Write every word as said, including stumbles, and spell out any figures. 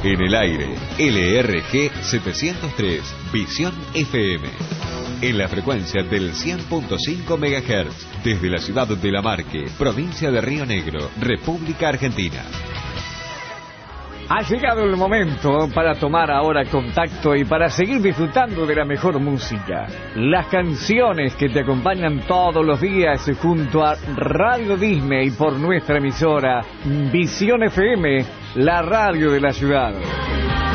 En el aire, L R G setecientos tres, Visión F M. En la frecuencia del cien punto cinco megahertz, desde la ciudad de La Marque, provincia de Río Negro, República Argentina. Ha llegado el momento para tomar ahora contacto y para seguir disfrutando de la mejor música. Las canciones que te acompañan todos los días junto a Radio Disney por nuestra emisora Visión F M, la radio de la ciudad.